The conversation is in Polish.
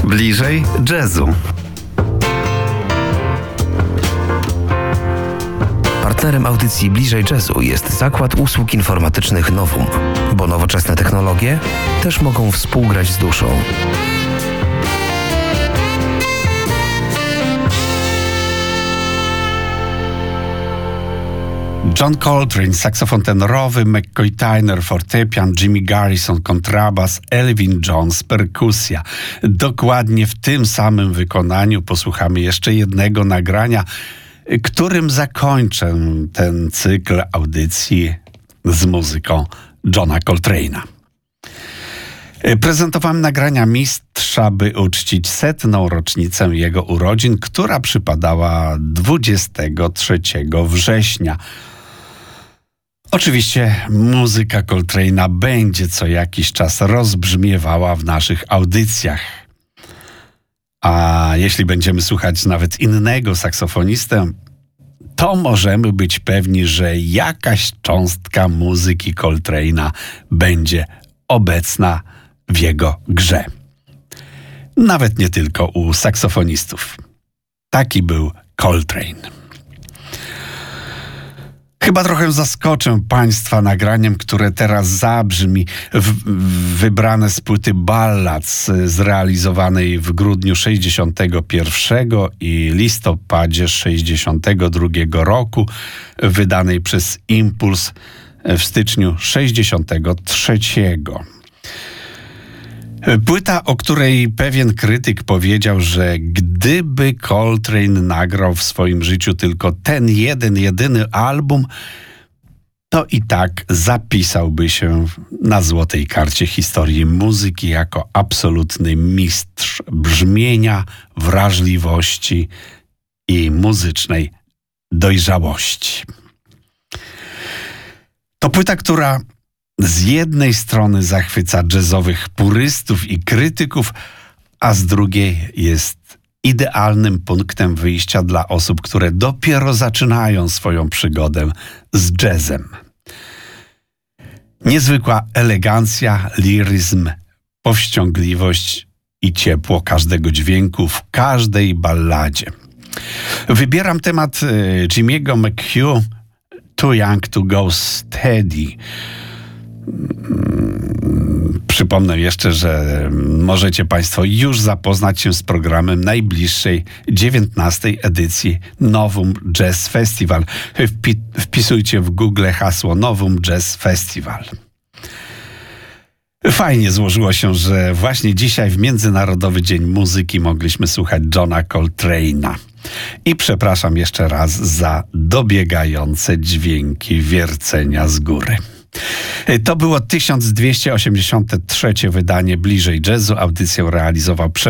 Bliżej jazzu. Partnerem audycji Bliżej Jazzu jest Zakład Usług Informatycznych Novum, bo nowoczesne technologie też mogą współgrać z duszą. John Coltrane, saksofon tenorowy, McCoy Tyner, fortepian, Jimmy Garrison, kontrabas, Elvin Jones, perkusja. Dokładnie w tym samym wykonaniu posłuchamy jeszcze jednego nagrania, którym zakończę ten cykl audycji z muzyką Johna Coltrane'a. Prezentowałem nagrania mistrza, by uczcić 100. rocznicę jego urodzin, która przypadała 23 września. Oczywiście muzyka Coltrane'a będzie co jakiś czas rozbrzmiewała w naszych audycjach. A jeśli będziemy słuchać nawet innego saksofonistę, to możemy być pewni, że jakaś cząstka muzyki Coltrane'a będzie obecna w jego grze. Nawet nie tylko u saksofonistów. Taki był Coltrane. Chyba trochę zaskoczę Państwa nagraniem, które teraz zabrzmi, wybrane z płyty Ballads zrealizowanej w grudniu 61 i listopadzie 62 roku, wydanej przez Impuls w styczniu 63. Płyta, o której pewien krytyk powiedział, że gdyby Coltrane nagrał w swoim życiu tylko ten jedyny album, to i tak zapisałby się na złotej karcie historii muzyki jako absolutny mistrz brzmienia, wrażliwości i muzycznej dojrzałości. To płyta, która z jednej strony zachwyca jazzowych purystów i krytyków, a z drugiej jest idealnym punktem wyjścia dla osób, które dopiero zaczynają swoją przygodę z jazzem. Niezwykła elegancja, liryzm, powściągliwość i ciepło każdego dźwięku w każdej balladzie. Wybieram temat Jimmy'ego McHugh, Too Young to Go Steady. Przypomnę jeszcze, że możecie Państwo już zapoznać się z programem najbliższej 19. edycji Novum Jazz Festival. Wpisujcie w Google hasło Novum Jazz Festival. Fajnie złożyło się, że właśnie dzisiaj w Międzynarodowy Dzień Muzyki mogliśmy słuchać Johna Coltrane'a. I przepraszam jeszcze raz za dobiegające dźwięki wiercenia z góry. To było 1283. wydanie Bliżej Jazzu. Audycję realizował